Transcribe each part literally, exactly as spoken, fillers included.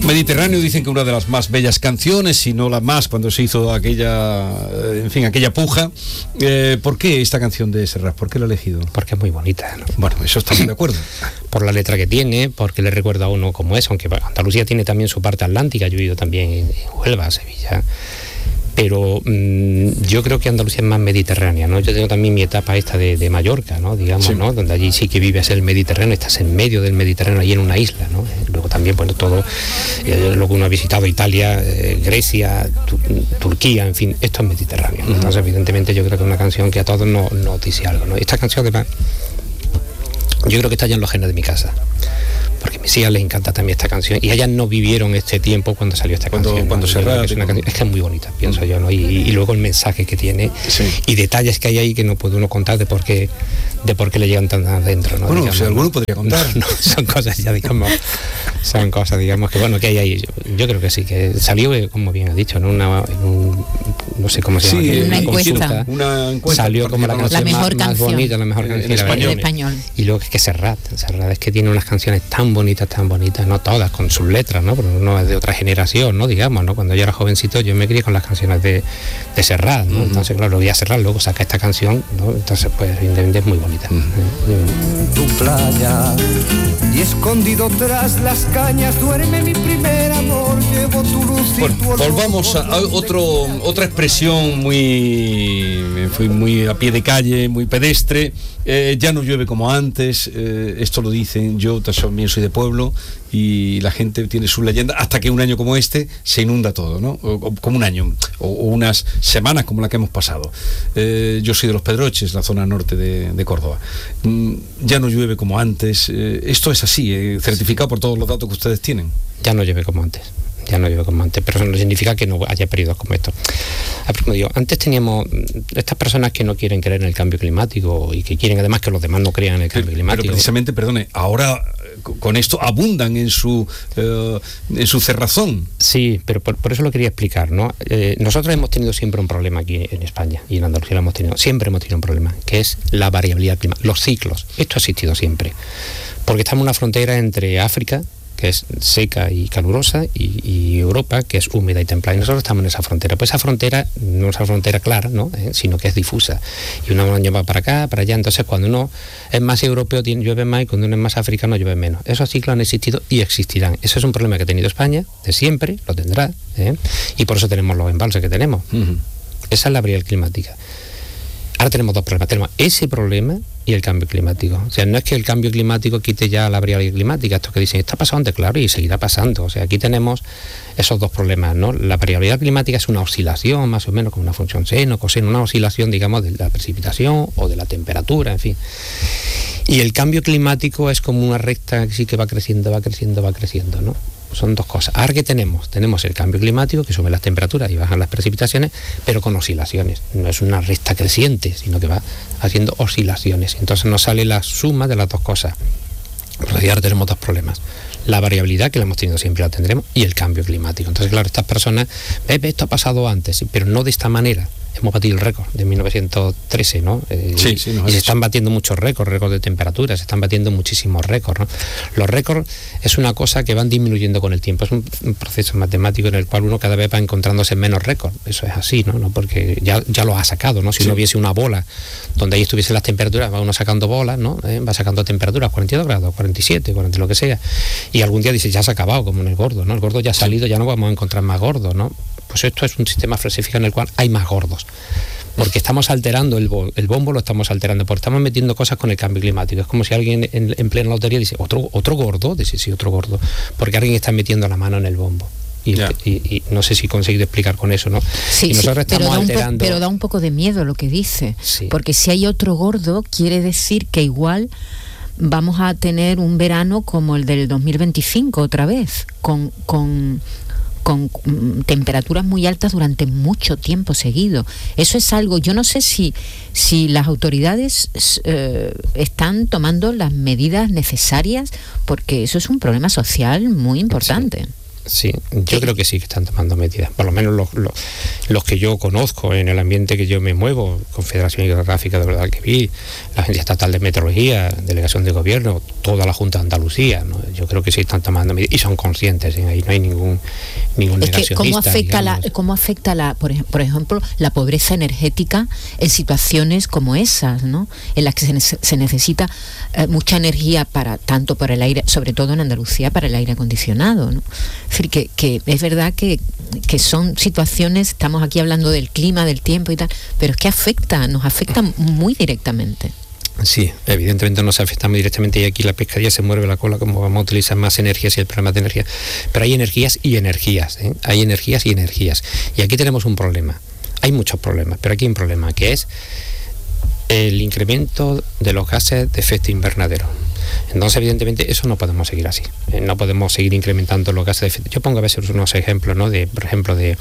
Mediterráneo dicen que una de las más bellas canciones, si no la más, cuando se hizo aquella, en fin, aquella puja. Eh, ¿Por qué esta canción de Serrat? ¿Por qué la ha elegido? Porque es muy bonita, ¿no? Bueno, eso estamos de acuerdo. Por la letra que tiene, porque le recuerda a uno como es, aunque Andalucía tiene también su parte atlántica, yo he ido también en Huelva, Sevilla, pero mmm, yo creo que Andalucía es más mediterránea, ¿no? Yo tengo también mi etapa esta de, de Mallorca, ¿no? Digamos, sí. ¿no? Donde allí sí que vives el Mediterráneo, estás en medio del Mediterráneo, ahí en una isla, ¿no? Luego también, bueno, todo eh, lo que uno ha visitado, Italia, eh, Grecia, tu, Turquía, en fin, esto es Mediterráneo, ¿no? Uh-huh. Entonces, evidentemente, yo creo que es una canción que a todos nos, nos dice algo, ¿no? Esta canción, además, yo creo que está ya en los genes de mi casa, porque a mis hijas les encanta también esta canción y ellas no vivieron este tiempo cuando salió esta cuando, canción. Cuando ¿no? se es, una canción, es que es muy bonita, pienso mm. yo, ¿no? Y, y luego el mensaje que tiene, sí. y detalles que hay ahí que no puede uno contar de por qué, de por qué le llegan tan adentro, ¿no? Bueno, digamos, si alguno ¿no? podría contar. No, no, son cosas ya, digamos, son cosas, digamos, que bueno, que hay ahí. Yo, yo creo que sí, que salió, como bien ha dicho, ¿no? Una, en un, no sé cómo se llama. Sí, una, una encuesta. Consulta, una encuesta. Salió como la canción la mejor más, canción. más bonita, la mejor canción en español. En español. Y luego es que Serrat, Serrat es que tiene unas canciones tan bonitas, tan bonitas, no todas, con sus letras, ¿no? Porque uno es de otra generación, ¿no? Digamos, ¿no? Cuando yo era jovencito yo me crié con las canciones de, de Serrat, ¿no? Uh-huh. Entonces, claro, lo vi a Serrat, luego saca esta canción, ¿no? Entonces, pues, evidentemente es muy bonita. Uh-huh. ¿eh? Tu playa y escondido tras las cañas duerme mi primer amor, llevo tu luz y bueno, tu olor. Volvamos a, a otro, otra expresión muy, fui muy a pie de calle, muy pedestre. Eh, ya no llueve como antes, eh, esto lo dicen, yo también soy de pueblo y la gente tiene su leyenda, hasta que un año como este se inunda todo, ¿no? O, o, como un año, o, o unas semanas como la que hemos pasado. Eh, yo soy de Los Pedroches, la zona norte de, de Córdoba. Mm, ya no llueve como antes, eh, esto es así, eh, certificado por todos los datos que ustedes tienen. Ya no llueve como antes. Ya no llueve como antes, pero eso no significa que no haya periodos como estos. Como digo, antes teníamos estas personas que no quieren creer en el cambio climático y que quieren además que los demás no crean en el cambio pero, climático. Pero precisamente, perdone, ahora con esto abundan en su eh, en su cerrazón. Sí, pero por, por eso lo quería explicar, ¿no? Eh, nosotros hemos tenido siempre un problema aquí en España y en Andalucía lo hemos tenido, siempre hemos tenido un problema, que es la variabilidad climática, los ciclos. Esto ha existido siempre, porque estamos en una frontera entre África, que es seca y calurosa, y, y Europa, que es húmeda y templada, y nosotros estamos en esa frontera. Pues esa frontera no es una frontera clara, ¿no? Eh, sino que es difusa, y un año va para acá, para allá. Entonces cuando uno es más europeo tiene, llueve más, y cuando uno es más africano llueve menos. Esos ciclos han existido y existirán. Eso es un problema que ha tenido España de siempre, lo tendrá, ¿eh? Y por eso tenemos los embalses que tenemos. Uh-huh. Esa es la variabilidad climática. Ahora tenemos dos problemas, tenemos ese problema y el cambio climático. O sea, no es que el cambio climático quite ya la variabilidad climática, esto que dicen, está pasando antes, claro, y seguirá pasando. O sea, aquí tenemos esos dos problemas, ¿no? La variabilidad climática es una oscilación, más o menos, como una función seno, coseno, una oscilación, digamos, de la precipitación o de la temperatura, en fin. Y el cambio climático es como una recta que sí que va creciendo, va creciendo, va creciendo, ¿no? Son dos cosas. Ahora que tenemos, tenemos el cambio climático, que sube las temperaturas y bajan las precipitaciones, pero con oscilaciones. No es una recta creciente, sino que va haciendo oscilaciones. Entonces nos sale la suma de las dos cosas. Pero ahora tenemos dos problemas. La variabilidad, que la hemos tenido siempre, la tendremos, y el cambio climático. Entonces, claro, estas personas, ve, ve, esto ha pasado antes, pero no de esta manera. Hemos batido el récord de mil novecientos trece, ¿no? Eh, sí, y, sí, y se están batiendo muchos récords, récords de temperatura, se están batiendo muchísimos récords, ¿no? Los récords es una cosa que van disminuyendo con el tiempo, es un, un proceso matemático en el cual uno cada vez va encontrándose menos récords, eso es así, ¿no? ¿no? Porque ya, ya lo ha sacado, ¿no? Si sí. no hubiese una bola donde ahí estuviesen las temperaturas, va uno sacando bolas, ¿no? Eh, va sacando temperaturas, cuarenta y dos grados, cuarenta y siete, cuarenta, lo que sea, y algún día dice, ya se ha acabado, como en el gordo, ¿no? El gordo ya ha salido, ya no vamos a encontrar más gordos, ¿no? Pues esto es un sistema falsificado en el cual hay más gordos. Porque estamos alterando el, bo, el bombo, lo estamos alterando, porque estamos metiendo cosas con el cambio climático. Es como si alguien en, en plena lotería dice, ¿otro otro gordo? Dice, sí, otro gordo. Porque alguien está metiendo la mano en el bombo. Y, yeah. y, y no sé si conseguido explicar con eso, ¿no? Sí, y nosotros sí, estamos pero, alterando... da po- pero da un poco de miedo lo que dice. Sí. Porque si hay otro gordo, quiere decir que igual vamos a tener un verano como el del dos mil veinticinco otra vez, con... con con temperaturas muy altas durante mucho tiempo seguido. Eso es algo, yo no sé si, si las autoridades eh, están tomando las medidas necesarias, porque eso es un problema social muy importante. Sí. Sí, yo creo que sí que están tomando medidas, por lo menos los, los, los que yo conozco en el ambiente que yo me muevo, Confederación Hidrográfica de Guadalquivir, la Agencia Estatal de Meteorología, Delegación de Gobierno, toda la Junta de Andalucía, ¿no? Yo creo que sí están tomando medidas y son conscientes, ¿eh? Ahí no hay ningún ningún es negacionista. Que ¿cómo afecta digamos. la, cómo afecta la, por, ej- por ejemplo, la pobreza energética en situaciones como esas, ¿no? En las que se, ne- se necesita eh, mucha energía para tanto para el aire, sobre todo en Andalucía, para el aire acondicionado, ¿no? Es decir, que, que es verdad que, que son situaciones, estamos aquí hablando del clima, del tiempo y tal, pero es que afecta, nos afecta muy directamente. Sí, evidentemente nos afecta muy directamente y aquí la pescadilla se mueve la cola como vamos a utilizar más energías y el problema de energía. Pero hay energías y energías, ¿eh? Hay energías y energías. Y aquí tenemos un problema. Hay muchos problemas, pero aquí hay un problema que es el incremento de los gases de efecto invernadero. Entonces, evidentemente, eso no podemos seguir así. Eh, no podemos seguir incrementando los gases de efecto. Yo pongo a veces unos ejemplos, ¿no? De, por ejemplo, de,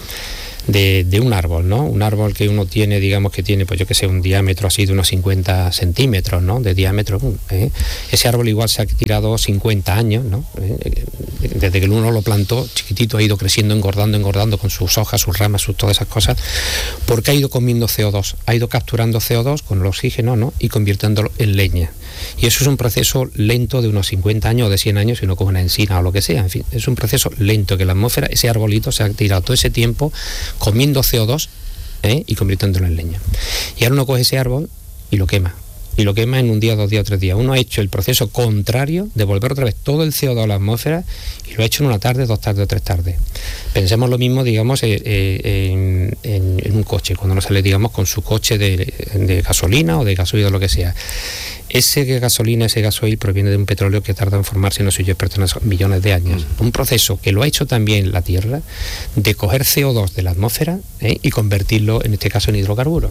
de, de un árbol, ¿no? Un árbol que uno tiene, digamos que tiene, pues yo que sé, un diámetro así de unos cincuenta centímetros, ¿no? De diámetro. ¿eh? Ese árbol igual se ha tirado cincuenta años, ¿no? Eh, desde que uno lo plantó, chiquitito, ha ido creciendo, engordando, engordando con sus hojas, sus ramas, sus todas esas cosas, porque ha ido comiendo C O dos, ha ido capturando C O dos con el oxígeno, ¿no? Y convirtiéndolo en leña. Y eso es un proceso lento de unos cincuenta años o de cien años, si uno coge una encina o lo que sea, en fin, es un proceso lento que la atmósfera, ese arbolito se ha tirado todo ese tiempo comiendo C O dos, ¿eh? Y convirtiéndolo en leña. Y ahora uno coge ese árbol y lo quema. Y lo quema en un día, dos días, tres días. Uno ha hecho el proceso contrario de volver otra vez todo el C O dos a la atmósfera y lo ha hecho en una tarde, dos tardes o tres tardes. Pensemos lo mismo, digamos, eh, eh, en, en, en un coche, cuando uno sale, digamos, con su coche de, de gasolina o de gasoil o lo que sea. Ese gasolina, ese gasoil proviene de un petróleo que tarda en formarse, no sé yo, experto, en millones de años. Mm. Un proceso que lo ha hecho también la Tierra, de coger C O dos de la atmósfera, ¿eh? Y convertirlo, en este caso, en hidrocarburos.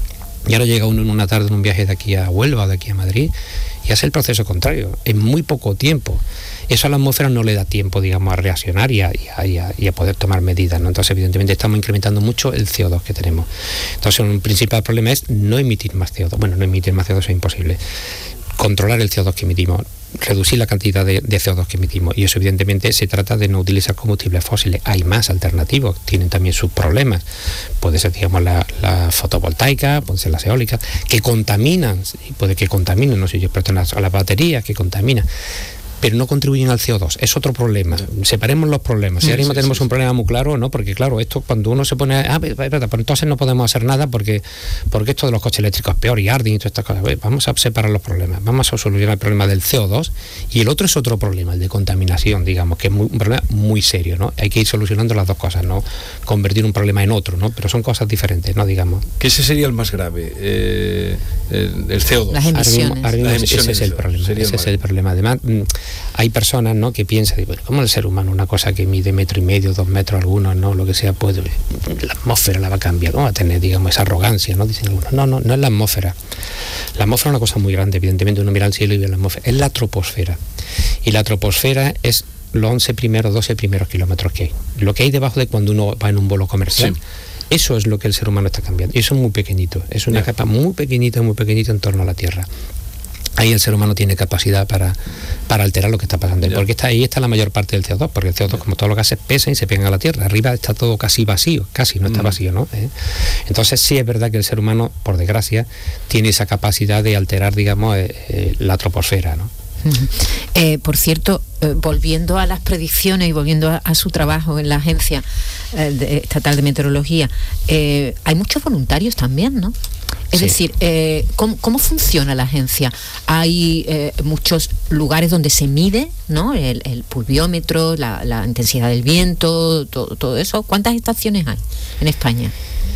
Y ahora llega uno en una tarde en un viaje de aquí a Huelva o de aquí a Madrid y hace el proceso contrario, en muy poco tiempo. Eso a la atmósfera no le da tiempo, digamos, a reaccionar y a, y a, y a poder tomar medidas, ¿no? Entonces, evidentemente, estamos incrementando mucho el C O dos que tenemos. Entonces, un principal problema es no emitir más C O dos. Bueno, no emitir más C O dos es imposible. Controlar el C O dos que emitimos, reducir la cantidad de, de C O dos que emitimos, y eso evidentemente se trata de no utilizar combustibles fósiles. Hay más alternativos, tienen también sus problemas, puede ser, digamos, la, la fotovoltaica, pueden ser las eólicas, que contaminan, puede que contaminen, no sé yo, pero a las baterías que contaminan, pero no contribuyen al C O dos, es otro problema. Separemos los problemas. Si ahora mismo sí, tenemos sí, un sí. problema muy claro, ¿no? Porque claro, esto cuando uno se pone, ah, pero, pero, pero entonces no podemos hacer nada porque, porque esto de los coches eléctricos es peor y arden y todas estas cosas. Vamos a separar los problemas, vamos a solucionar el problema del C O dos y el otro es otro problema, el de contaminación, digamos, que es muy, un problema muy serio, ¿no? Hay que ir solucionando las dos cosas, no convertir un problema en otro, ¿no? Pero son cosas diferentes, ¿no? Digamos. Que ese sería el más grave, eh, el, el C O dos. Las emisiones. Ahora mismo, ahora mismo Las emisiones, ese es el problema. Ese el es el problema. Además, hay personas, ¿no?, que piensan, bueno, como el ser humano, una cosa que mide metro y medio, dos metros algunos, ¿no?, lo que sea, pues la atmósfera la va a cambiar, ¿no? Va a tener, digamos, esa arrogancia, ¿no? Dicen algunos. No, no, no es la atmósfera. La atmósfera es una cosa muy grande, evidentemente uno mira al cielo y ve la atmósfera. Es la troposfera. Y la troposfera es los once primeros, doce primeros kilómetros que hay. Lo que hay debajo de cuando uno va en un vuelo comercial. Sí. Eso es lo que el ser humano está cambiando. Y eso es muy pequeñito. Es una yeah. capa muy pequeñita, muy pequeñita en torno a la Tierra. Ahí el ser humano tiene capacidad para, para alterar lo que está pasando. Yeah. Porque está, ahí está la mayor parte del C O dos, porque el C O dos, como todos los gases, pesan y se pegan a la Tierra. Arriba está todo casi vacío, casi no está mm. vacío, ¿no? ¿Eh? Entonces sí es verdad que el ser humano, por desgracia, tiene esa capacidad de alterar, digamos, eh, eh, la troposfera, ¿no? Uh-huh. Eh, por cierto, eh, volviendo a las predicciones y volviendo a, a su trabajo en la Agencia eh, de, Estatal de Meteorología, eh, hay muchos voluntarios también, ¿no? Es sí. decir, eh, ¿cómo, ¿cómo funciona la agencia? Hay eh, muchos lugares donde se mide, ¿no?, el, el pulviómetro, la, la intensidad del viento, todo, todo eso. ¿Cuántas estaciones hay en España?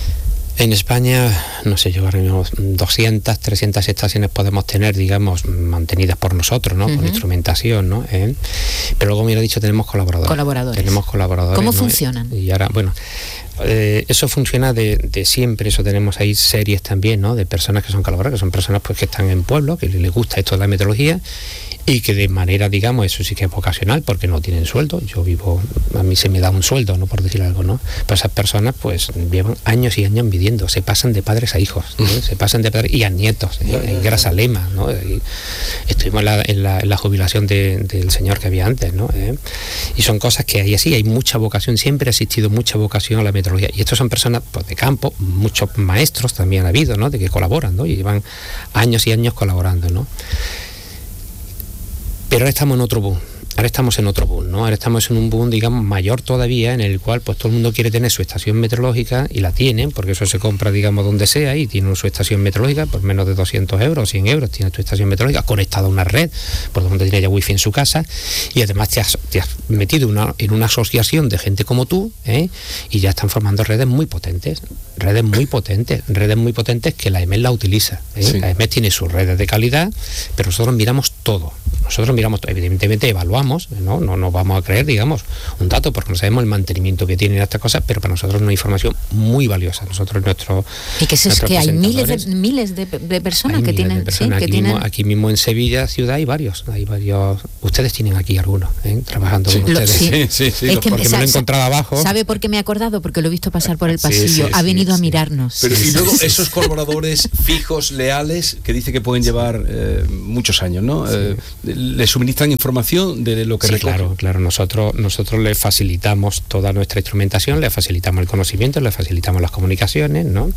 En España, no sé, yo ahora mismo doscientas, trescientas estaciones podemos tener, digamos, mantenidas por nosotros, ¿no? Uh-huh. Con instrumentación, ¿no? ¿Eh? Pero luego, como ya he dicho, tenemos colaboradores. Colaboradores. Tenemos colaboradores. ¿Cómo ¿no? funcionan? Y ahora, bueno, eh, eso funciona de, de siempre. Eso tenemos ahí series también, ¿no? De personas que son colaboradoras, que son personas pues que están en pueblos, que les gusta esto de la meteorología y que de manera, digamos, eso sí que es vocacional porque no tienen sueldo. Yo vivo, a mí se me da un sueldo, no por decir algo, ¿no? Pero esas personas pues llevan años y años viviendo, se pasan de padres a hijos, ¿no? Se pasan de padres y a nietos, ¿eh? En Grasalema, ¿no? Y estuvimos en la, en la, en la jubilación de, del señor que había antes, ¿no? ¿Eh? Y son cosas que hay así, hay mucha vocación, siempre ha existido mucha vocación a la meteorología. Y estos son personas pues, de campo, muchos maestros también ha habido, ¿no? De que colaboran, ¿no? Y llevan años y años colaborando, ¿no? Pero ahora estamos en otro boom, ahora estamos en otro boom, ¿no? Ahora estamos en un boom, digamos, mayor todavía, en el cual pues todo el mundo quiere tener su estación meteorológica y la tienen, porque eso se compra, digamos, donde sea y tienen su estación meteorológica por menos de doscientos euros, cien euros, tienes tu estación meteorológica conectada a una red, por donde tiene ya wifi en su casa y además te has, te has metido una, en una asociación de gente como tú, ¿eh? Y ya están formando redes muy potentes, redes muy potentes, redes muy potentes que la E M E S la utiliza, ¿eh? Sí. La E M E S tiene sus redes de calidad, pero nosotros miramos todo. Nosotros miramos, evidentemente evaluamos, no no nos vamos a creer, digamos, un dato, porque no sabemos el mantenimiento que tienen estas cosas, pero para nosotros es una información muy valiosa. Nosotros nuestro y que es que hay miles de miles de, de personas que tienen, personas. Sí, que aquí, tienen... Mismo, aquí mismo en Sevilla ciudad hay varios, hay varios. Ustedes tienen aquí algunos, ¿eh? Trabajando sí, con ustedes. Sí, sí, sí, sí, es que porque me, me lo he encontrado abajo. ¿Sabe por qué me he acordado? Porque lo he visto pasar por el pasillo. Sí, sí, ha venido sí, a mirarnos. Pero y luego esos colaboradores fijos, leales, que dice que pueden llevar eh, muchos años, ¿no? Sí. Eh, ¿le suministran información de lo que sí, recogen? Claro, claro. Nosotros, nosotros les facilitamos toda nuestra instrumentación, les facilitamos el conocimiento, les facilitamos las comunicaciones, ¿no?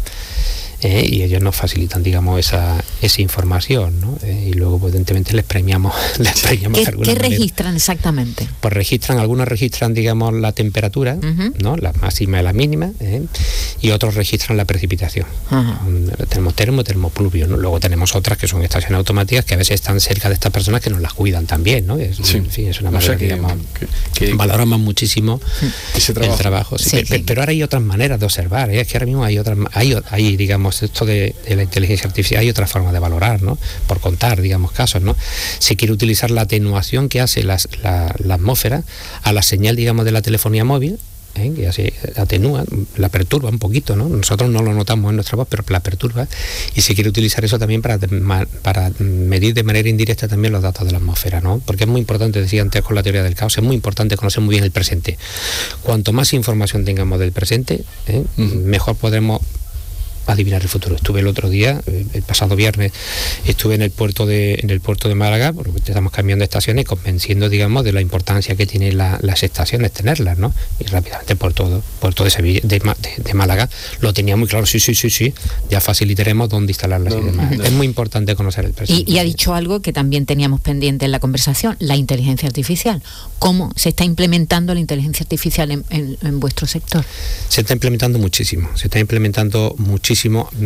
Eh, y ellos nos facilitan, digamos, esa, esa información, ¿no? Eh, y luego, evidentemente, les premiamos, les premiamos ¿Qué, de alguna ¿qué manera. registran exactamente? Pues registran, algunos registran, digamos, la temperatura, uh-huh. ¿no? La máxima y la mínima, ¿eh? Y otros registran la precipitación. Uh-huh. Tenemos termo, termopluvio, ¿no? Luego tenemos otras que son estaciones automáticas que a veces están cerca de estas personas que nos las cuidan también, ¿no? Es, sí. En fin, es una manera, o sea, que, digamos, que, que valoramos muchísimo ese trabajo. El trabajo. Sí, sí, pero, sí. pero ahora hay otras maneras de observar, ¿eh? Es que ahora mismo hay otras, hay, hay digamos, esto de, de la inteligencia artificial, hay otra forma de valorar, ¿no? Por contar, digamos, casos, ¿no? Se quiere utilizar la atenuación que hace las, la, la atmósfera a la señal, digamos, de la telefonía móvil, ¿eh? Que así atenúa, la perturba un poquito, ¿no? Nosotros no lo notamos en nuestra voz, pero la perturba, y se quiere utilizar eso también para, para medir de manera indirecta también los datos de la atmósfera, ¿no? Porque es muy importante, decía antes con la teoría del caos, es muy importante conocer muy bien el presente. Cuanto más información tengamos del presente, ¿eh? uh-huh. mejor podremos adivinar el futuro. Estuve el otro día, el pasado viernes, estuve en el puerto de en el puerto de Málaga, porque estamos cambiando estaciones, convenciendo, digamos, de la importancia que tienen la, las estaciones, tenerlas, ¿no? Y rápidamente por todo, puerto de Sevilla, de, de, de Málaga, lo tenía muy claro, sí, sí, sí, sí, ya facilitaremos dónde instalarlas no, y demás. No. Es muy importante conocer el presente. Y, y ha dicho algo que también teníamos pendiente en la conversación, la inteligencia artificial. ¿Cómo se está implementando la inteligencia artificial en, en, en vuestro sector? Se está implementando muchísimo, se está implementando muchísimo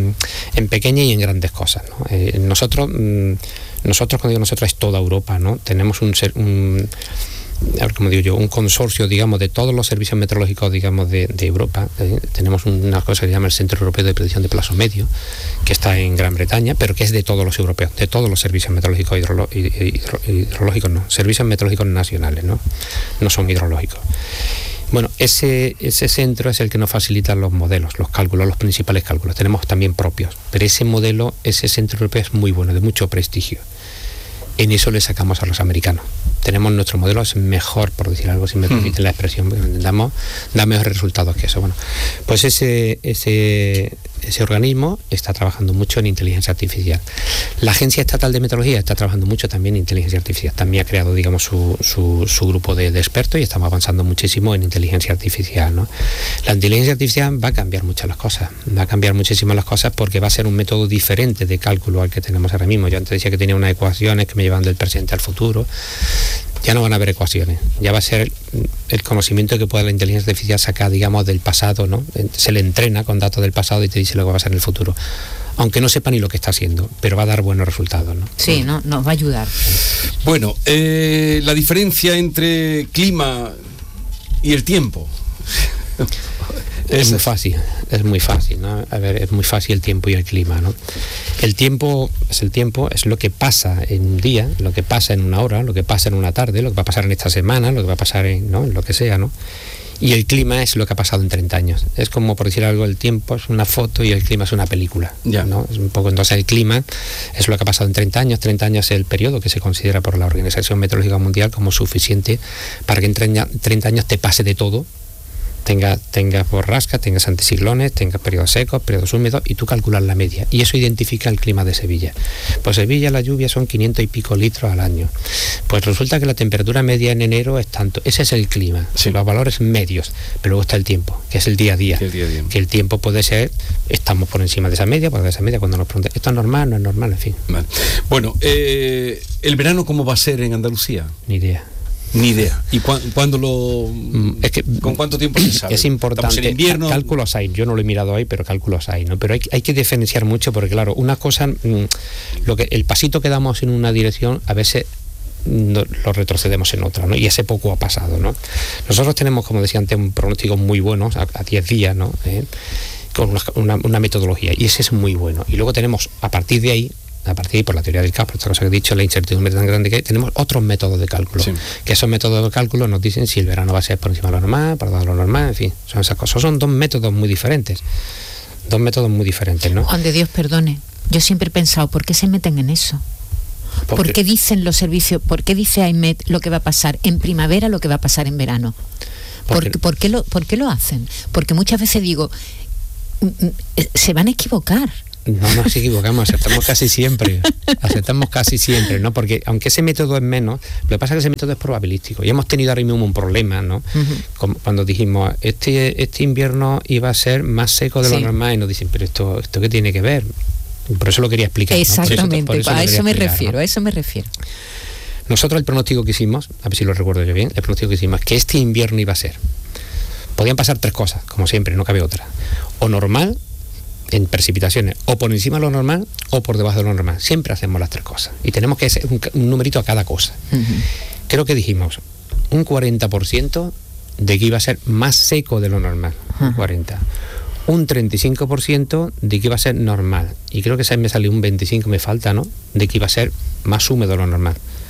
en pequeñas y en grandes cosas, ¿no? Eh, nosotros, nosotros, cuando digo nosotros, es toda Europa, ¿no? Tenemos un, un a ver, como digo yo, un consorcio, digamos, de todos los servicios meteorológicos, digamos, de, de Europa. ¿eh? Tenemos una cosa que se llama el Centro Europeo de Predicción de Plazo Medio, que está en Gran Bretaña, pero que es de todos los europeos, de todos los servicios meteorológicos hidrolo, hidro, hidrológicos, no, servicios meteorológicos nacionales, ¿no? No son hidrológicos. Bueno, ese, ese centro es el que nos facilita los modelos, los cálculos, los principales cálculos. Tenemos también propios, pero ese modelo, ese centro europeo es muy bueno, de mucho prestigio. En eso le sacamos a los americanos. Tenemos nuestro modelo, es mejor, por decir algo, si me permiten la expresión, damos, da mejores resultados que eso. Bueno, pues ese, ese, ese organismo está trabajando mucho en inteligencia artificial. La Agencia Estatal de Meteorología está trabajando mucho también en inteligencia artificial. También ha creado, digamos, su, su, su grupo de, de expertos y estamos avanzando muchísimo en inteligencia artificial, ¿no? La inteligencia artificial va a cambiar muchas las cosas, va a cambiar muchísimas las cosas porque va a ser un método diferente de cálculo al que tenemos ahora mismo. Yo antes decía que tenía unas ecuaciones que me llevan del presente al futuro. Ya no van a haber ecuaciones, ya va a ser el, el conocimiento que puede la inteligencia artificial sacar, digamos, del pasado, ¿no? Se le entrena con datos del pasado y te dice lo que va a pasar en el futuro. Aunque no sepa ni lo que está haciendo, pero va a dar buenos resultados, ¿no? Sí, no, nos va a ayudar. Bueno, eh, la diferencia entre clima y el tiempo. Es muy fácil, es muy fácil, ¿no? A ver, es muy fácil el tiempo y el clima, ¿no? El tiempo es el tiempo, es lo que pasa en un día, lo que pasa en una hora, lo que pasa en una tarde, lo que va a pasar en esta semana, lo que va a pasar en, ¿no? en lo que sea, ¿no? Y el clima es lo que ha pasado en treinta años. Es como, por decir algo, el tiempo es una foto y el clima es una película. Ya. ¿no? Es un poco, entonces el clima es lo que ha pasado en treinta años. treinta años es el periodo que se considera por la Organización Meteorológica Mundial como suficiente para que en treinta años te pase de todo. Tengas tenga borrascas, tengas anticiclones, tengas periodos secos, periodos húmedos, y tú calculas la media. Y eso identifica el clima de Sevilla. Pues Sevilla la lluvia son quinientos y pico litros al año. Pues resulta que la temperatura media en enero es tanto. Ese es el clima, sí. Los valores medios. Pero luego está el tiempo, que es el día a día. El día a día. Que el tiempo puede ser, estamos por encima de esa media, porque esa media cuando nos preguntan, ¿esto es normal? No es normal, en fin. Vale. Bueno, eh, ¿el verano cómo va a ser en Andalucía? Ni idea. Ni idea. ¿Y cu cuándo lo...? Es que, ¿Con cuánto tiempo se sabe? Es importante. En invierno. Cálculos hay. Yo no lo he mirado ahí, pero cálculos hay, ¿no? Pero hay, hay que diferenciar mucho porque, claro, una cosa, lo que el pasito que damos en una dirección, a veces no, lo retrocedemos en otra, ¿no? Y ese poco ha pasado, ¿no? Nosotros tenemos, como decía antes, un pronóstico muy bueno, a diez días, ¿no? ¿Eh? Con una, una, una metodología, y ese es muy bueno. Y luego tenemos, a partir de ahí, a partir de ahí, por la teoría del caos, por esta cosa que he dicho, la incertidumbre tan grande que hay, tenemos otros métodos de cálculo, sí. Que esos métodos de cálculo nos dicen si el verano va a ser por encima de lo normal, por debajo de lo normal, en fin, son esas cosas. Son dos métodos muy diferentes, dos métodos muy diferentes, ¿no? Juan de Dios, perdone, yo siempre he pensado, ¿por qué se meten en eso? ¿Por, ¿Por qué dicen los servicios, por qué dice AEMET lo que va a pasar en primavera, lo que va a pasar en verano? ¿Por, ¿Por, ¿por, qué, lo, ¿Por qué lo hacen? Porque muchas veces digo, se van a equivocar. No nos equivocamos, aceptamos casi siempre, aceptamos casi siempre, ¿no? Porque aunque ese método es menos, lo que pasa es que ese método es probabilístico. Y hemos tenido ahora mismo un problema, ¿no? Uh-huh. Como cuando dijimos, este, este invierno iba a ser más seco de lo sí. normal, y nos dicen, pero esto, ¿esto qué tiene que ver? Por eso lo quería explicar. Exactamente, ¿no? por eso, por eso a eso me explicar, refiero, ¿no? a eso me refiero. Nosotros el pronóstico que hicimos, a ver si lo recuerdo yo bien, el pronóstico que hicimos, que este invierno iba a ser, podían pasar tres cosas, como siempre, no cabe otra. O normal, en precipitaciones, o por encima de lo normal o por debajo de lo normal. Siempre hacemos las tres cosas y tenemos que hacer un, un numerito a cada cosa. Uh-huh. Creo que dijimos un cuarenta por ciento de que iba a ser más seco de lo normal. Uh-huh. cuarenta. Un treinta y cinco por ciento de que iba a ser normal, y creo que esa me salió un veinticinco, me falta, ¿no? De que iba a ser más húmedo de lo normal.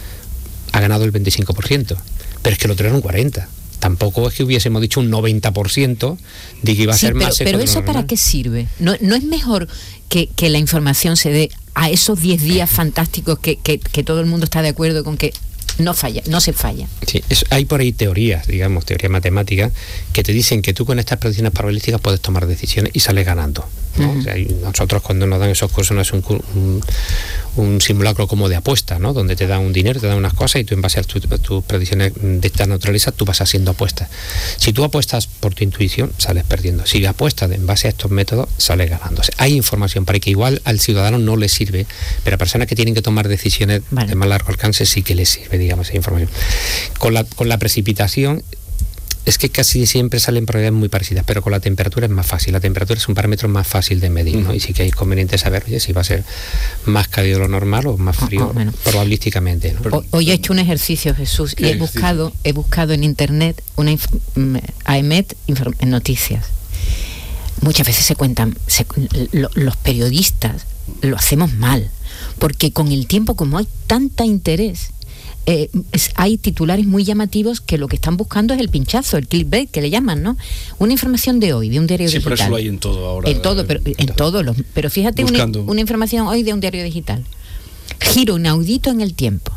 Ha ganado el veinticinco por ciento, pero es que lo otro era un cuarenta por ciento. Tampoco es que hubiésemos dicho un noventa por ciento de que iba a sí, ser pero, más seco. Pero de lo ¿eso normal. para qué sirve? ¿No, no es mejor que, que la información se dé a esos diez días fantásticos que, que, que todo el mundo está de acuerdo con que no falla, no se falla? Sí, es, hay por ahí teorías, digamos, teorías matemáticas, que te dicen que tú con estas predicciones probabilísticas puedes tomar decisiones y sales ganando, ¿no? Uh-huh. O sea, nosotros cuando nos dan esos cursos no es un, un, un simulacro como de apuesta, ¿no? Donde te dan un dinero, te dan unas cosas y tú en base a tus tu predicciones de esta naturaleza tú vas haciendo apuestas. Si tú apuestas por tu intuición, sales perdiendo. Si apuestas en base a estos métodos, sales ganando. O sea, hay información para que igual al ciudadano no le sirve, pero a personas que tienen que tomar decisiones vale. de más largo alcance sí que les sirve, digamos, esa información. Con la, con la precipitación es que casi siempre salen probabilidades muy parecidas, pero con la temperatura es más fácil. La temperatura es un parámetro más fácil de medir, ¿no? Uh-huh. Y sí que hay conveniente saber, oye, si va a ser más cálido de lo normal o más frío, oh, oh, probabilísticamente, ¿no? Pero, hoy he hecho un ejercicio, Jesús, y he buscado, he buscado en internet una inf- AEMET en noticias. Muchas veces se cuentan, se, lo, los periodistas lo hacemos mal, porque con el tiempo, como hay tanta interés, Eh, es, hay titulares muy llamativos que lo que están buscando es el pinchazo, el clickbait que le llaman, ¿no? Una información de hoy, de un diario sí, digital. Sí, pero eso lo hay en todo ahora. En todo, pero en todo. Los, pero fíjate, una, una información hoy de un diario digital. Giro inaudito en el tiempo.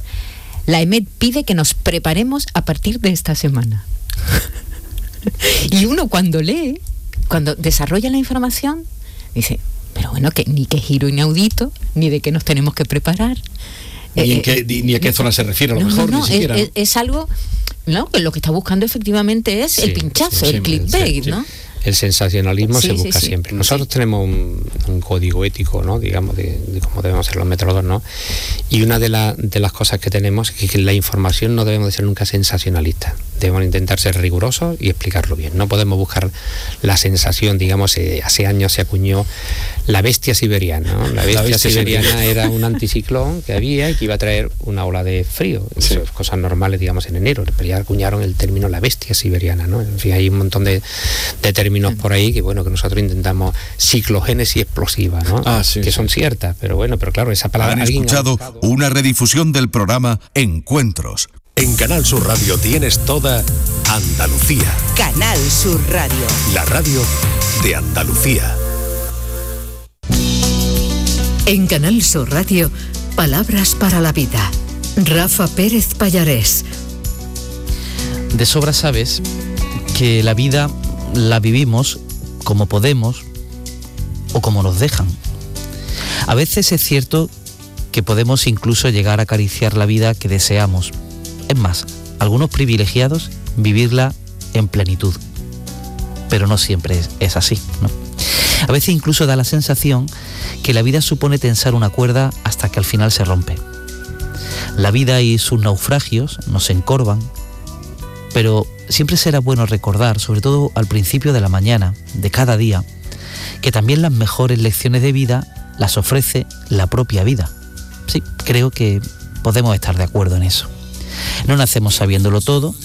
La AEMET pide que nos preparemos a partir de esta semana. Y uno cuando lee, cuando desarrolla la información, dice, pero bueno, que ni qué giro inaudito, ni de qué nos tenemos que preparar. Ni, en qué, ni, ni a qué zona se refiere, a lo no, mejor, no, ni siquiera. Es, es algo, ¿no? Que lo que está buscando efectivamente es sí, el pinchazo, sí, el sí, clickbait, sí, ¿no? Sí. El sensacionalismo sí, se busca sí, sí. siempre. Nosotros sí. tenemos un, un código ético, ¿no? Digamos, de, de cómo debemos ser los meteorólogos, ¿no? Y una de, la, de las cosas que tenemos es que la información no debemos de ser nunca sensacionalista. Debemos intentar ser rigurosos y explicarlo bien. No podemos buscar la sensación, digamos, eh, hace años se acuñó la bestia siberiana, ¿no? La bestia, la bestia siberiana, siberiana era un anticiclón que había y que iba a traer una ola de frío. Sí. Eso, cosas normales, digamos, en enero. Pero ya acuñaron el término la bestia siberiana, ¿no? En fin, hay un montón de, de términos por ahí que bueno que nosotros intentamos ciclogénesis explosiva, ¿no? Ah, sí, que sí. son ciertas, pero bueno, pero claro, esa palabra. Han escuchado una redifusión del programa Encuentros. En Canal Sur Radio tienes toda Andalucía. Canal Sur Radio. La radio de Andalucía. En Canal Sur Radio, Palabras para la Vida. Rafa Pérez Pallarés. De sobra sabes que la vida la vivimos como podemos o como nos dejan. A veces es cierto que podemos incluso llegar a acariciar la vida que deseamos. Es más, algunos privilegiados vivirla en plenitud. Pero no siempre es, es así, ¿no? A veces incluso da la sensación que la vida supone tensar una cuerda hasta que al final se rompe. La vida y sus naufragios nos encorvan, pero siempre será bueno recordar, sobre todo al principio de la mañana, de cada día, que también las mejores lecciones de vida las ofrece la propia vida. Sí, creo que podemos estar de acuerdo en eso. No nacemos sabiéndolo todo,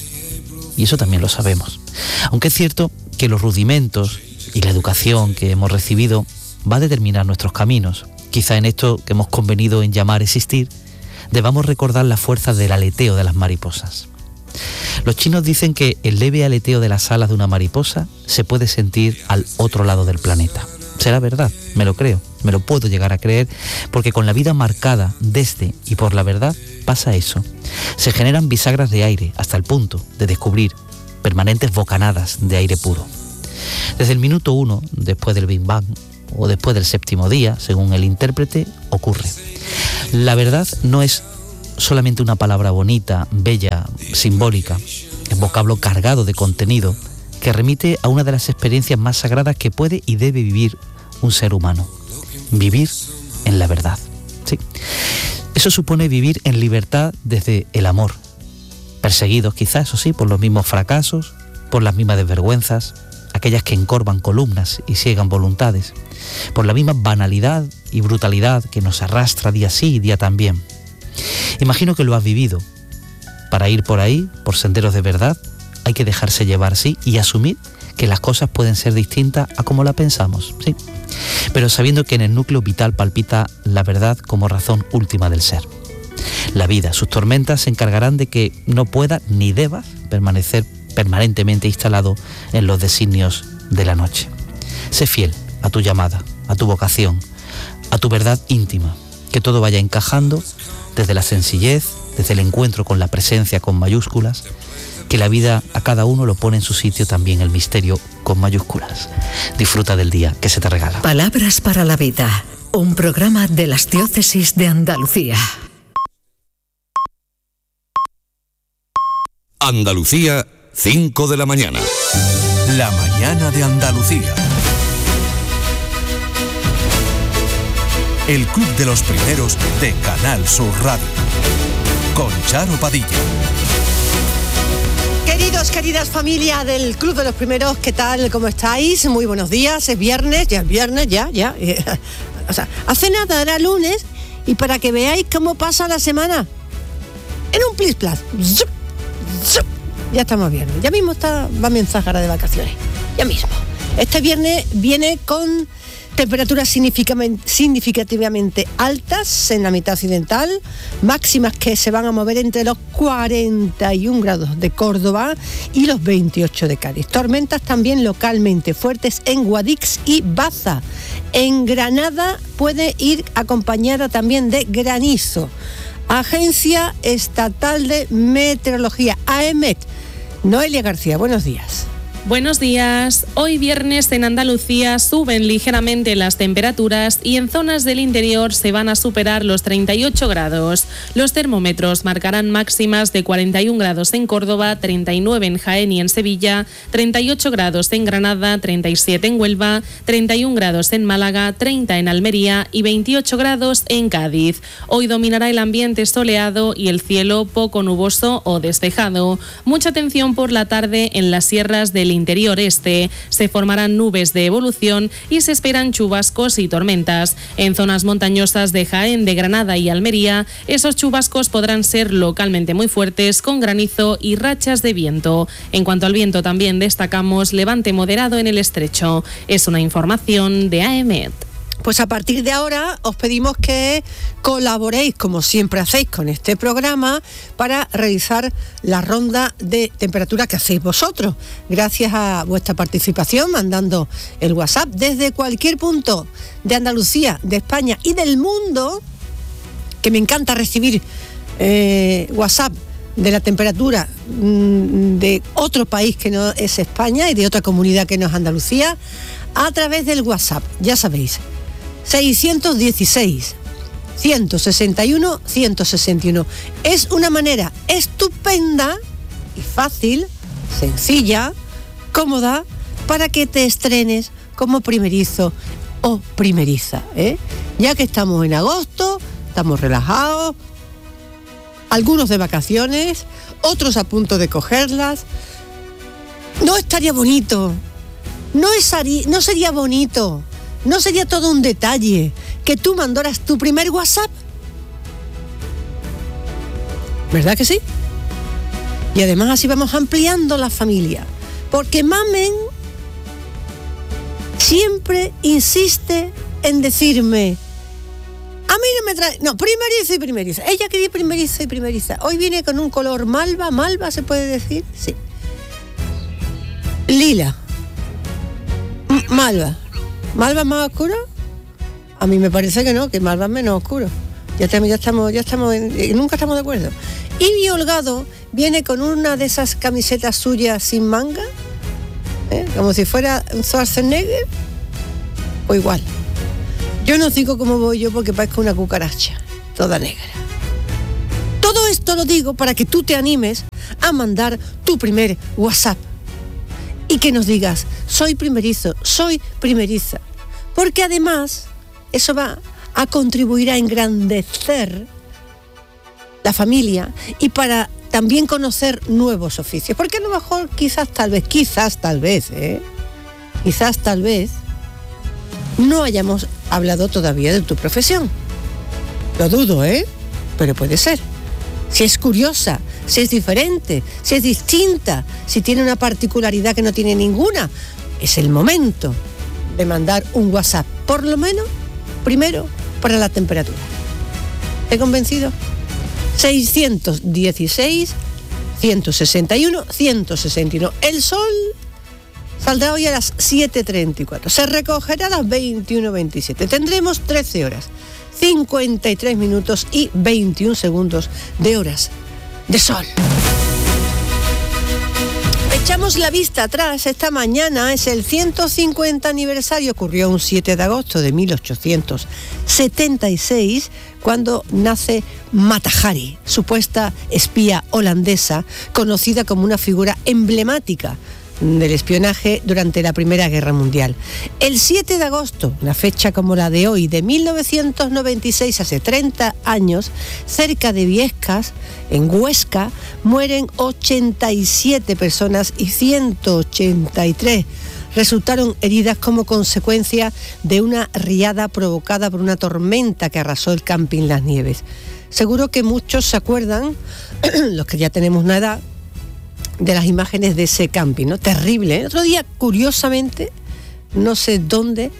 y eso también lo sabemos. Aunque es cierto que los rudimentos y la educación que hemos recibido va a determinar nuestros caminos. Quizá en esto que hemos convenido en llamar existir, debamos recordar la fuerza del aleteo de las mariposas. Los chinos dicen que el leve aleteo de las alas de una mariposa se puede sentir al otro lado del planeta. ¿Será verdad? Me lo creo, me lo puedo llegar a creer, porque con la vida marcada desde y por la verdad pasa eso. Se generan bisagras de aire hasta el punto de descubrir permanentes bocanadas de aire puro. Desde el minuto uno, después del Big Bang, o después del séptimo día, según el intérprete, ocurre. La verdad no es solamente una palabra bonita, bella, simbólica, es vocablo cargado de contenido que remite a una de las experiencias más sagradas que puede y debe vivir un ser humano. Vivir en la verdad. ¿Sí? Eso supone vivir en libertad desde el amor. Perseguidos quizás, eso sí, por los mismos fracasos, por las mismas desvergüenzas, aquellas que encorvan columnas y ciegan voluntades, por la misma banalidad y brutalidad que nos arrastra día sí y día también. Imagino que lo has vivido. Para ir por ahí, por senderos de verdad, hay que dejarse llevar, sí, y asumir que las cosas pueden ser distintas a como la pensamos, sí, pero sabiendo que en el núcleo vital palpita la verdad como razón última del ser. La vida, sus tormentas se encargarán de que no puedas ni debas permanecer permanentemente instalado en los designios de la noche. Sé fiel a tu llamada, a tu vocación, a tu verdad íntima, que todo vaya encajando desde la sencillez, desde el encuentro con la presencia con mayúsculas, que la vida a cada uno lo pone en su sitio también el misterio con mayúsculas. Disfruta del día que se te regala. Palabras para la Vida, un programa de las diócesis de Andalucía. Andalucía, cinco de la mañana. La mañana de Andalucía. El Club de los Primeros de Canal Sur Radio. Con Charo Padilla. Queridos, queridas familia del Club de los Primeros, ¿qué tal? ¿Cómo estáis? Muy buenos días, es viernes, ya es viernes, ya, ya. O sea, hace nada, era lunes, y para que veáis cómo pasa la semana, en un plis plas, zup, zup, ya estamos viernes, ya mismo está, va mi Záhara de vacaciones, ya mismo. Este viernes viene con temperaturas significativamente altas en la mitad occidental, máximas que se van a mover entre los cuarenta y un grados de Córdoba y los veintiocho de Cádiz. Tormentas también localmente fuertes en Guadix y Baza. En Granada puede ir acompañada también de granizo. Agencia Estatal de Meteorología, AEMET. Noelia García, buenos días. Buenos días. Hoy viernes en Andalucía suben ligeramente las temperaturas y en zonas del interior se van a superar los treinta y ocho grados. Los termómetros marcarán máximas de cuarenta y un grados en Córdoba, treinta y nueve en Jaén y en Sevilla, treinta y ocho grados en Granada, treinta y siete en Huelva, treinta y un grados en Málaga, treinta en Almería y veintiocho grados en Cádiz. Hoy dominará el ambiente soleado y el cielo poco nuboso o despejado. Mucha atención por la tarde en las sierras del interior este. Se formarán nubes de evolución y se esperan chubascos y tormentas. En zonas montañosas de Jaén, de Granada y Almería, esos chubascos podrán ser localmente muy fuertes, con granizo y rachas de viento. En cuanto al viento, también destacamos levante moderado en el estrecho. Es una información de AEMET. Pues a partir de ahora os pedimos que colaboréis, como siempre hacéis con este programa, para realizar la ronda de temperatura que hacéis vosotros. Gracias a vuestra participación, mandando el WhatsApp desde cualquier punto de Andalucía, de España y del mundo, que me encanta recibir eh, WhatsApp de la temperatura mmm, de otro país que no es España y de otra comunidad que no es Andalucía, a través del WhatsApp, ya sabéis. seiscientos dieciséis, ciento sesenta y uno, ciento sesenta y uno. Es una manera estupenda y fácil, sencilla, cómoda, para que te estrenes como primerizo o primeriza, ¿eh? Ya que estamos en agosto, estamos relajados, algunos de vacaciones, otros a punto de cogerlas. ¿No estaría bonito? ¿No, es, no sería bonito? ¿No sería todo un detalle que tú mandaras tu primer WhatsApp? ¿Verdad que sí? Y además así vamos ampliando la familia. Porque Mamen siempre insiste en decirme, a mí no me trae, no, primeriza y primeriza. Ella quería primeriza y primeriza. Hoy viene con un color malva, malva se puede decir, sí. Lila. M- malva. ¿Malva más oscuro? A mí me parece que no, que Malva es menos oscuro. Ya estamos, ya estamos, ya estamos en, eh, nunca estamos de acuerdo. Y mi holgado viene con una de esas camisetas suyas sin manga, ¿eh? Como si fuera un Schwarzenegger, o igual. Yo no digo cómo voy yo porque parezco una cucaracha, toda negra. Todo esto lo digo para que tú te animes a mandar tu primer WhatsApp. Y que nos digas, soy primerizo, soy primeriza. Porque además, eso va a contribuir a engrandecer la familia y para también conocer nuevos oficios. Porque a lo mejor, quizás, tal vez, quizás, tal vez, ¿eh? Quizás, tal vez, no hayamos hablado todavía de tu profesión. Lo dudo, ¿eh? Pero puede ser. Si es curiosa, si es diferente, si es distinta, si tiene una particularidad que no tiene ninguna, es el momento de mandar un WhatsApp, por lo menos, primero, para la temperatura. ¿He convencido? seiscientos dieciséis, ciento sesenta y uno, ciento sesenta y uno. El sol saldrá hoy a las siete treinta y cuatro. Se recogerá a las veintiuno veintisiete. Tendremos trece horas. cincuenta y tres minutos y veintiún segundos de horas de sol. Echamos la vista atrás. Esta mañana es el ciento cincuenta aniversario. Ocurrió un siete de agosto de mil ochocientos setenta y seis, cuando nace Mata Hari, supuesta espía holandesa, conocida como una figura emblemática del espionaje durante la Primera Guerra Mundial. El siete de agosto, una fecha como la de hoy, de mil novecientos noventa y seis, hace treinta años, cerca de Viescas, en Huesca, mueren ochenta y siete personas y ciento ochenta y tres resultaron heridas como consecuencia de una riada provocada por una tormenta que arrasó el camping Las Nieves. Seguro que muchos se acuerdan, los que ya tenemos una edad, de las imágenes de ese camping, ¿no? Terrible. El otro día, curiosamente, no sé dónde,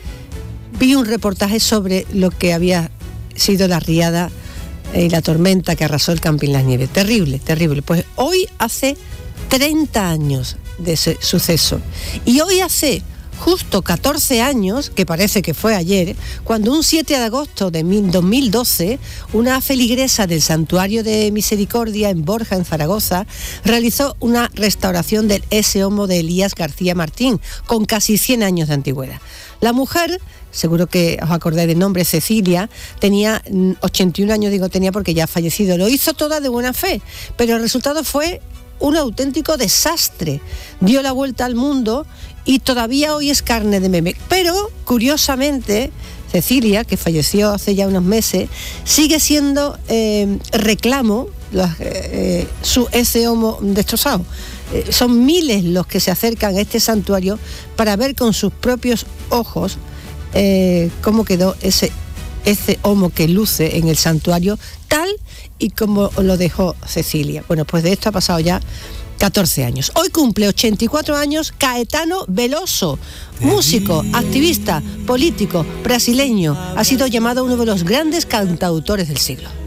vi un reportaje sobre lo que había sido la riada y la tormenta que arrasó el camping Las Nieves. Terrible, terrible. Pues hoy hace treinta años de ese suceso. Y hoy hace justo catorce años, que parece que fue ayer, cuando un siete de agosto de dos mil doce, una feligresa del Santuario de Misericordia en Borja, en Zaragoza, realizó una restauración del ese homo de Elías García Martín, con casi cien años de antigüedad. La mujer, seguro que os acordáis del nombre, Cecilia, tenía ochenta y un años, digo tenía porque ya ha fallecido. Lo hizo toda de buena fe, pero el resultado fue un auténtico desastre. Dio la vuelta al mundo y todavía hoy es carne de meme. Pero, curiosamente, Cecilia, que falleció hace ya unos meses, sigue siendo eh, reclamo, los, eh, su ese homo destrozado. Eh, son miles los que se acercan a este santuario para ver con sus propios ojos eh, cómo quedó ese, ese homo que luce en el santuario, tal y como lo dejó Cecilia. Bueno, pues de esto ha pasado ya catorce años. Hoy cumple ochenta y cuatro años Caetano Veloso, músico, activista, político, brasileño. Ha sido llamado uno de los grandes cantautores del siglo.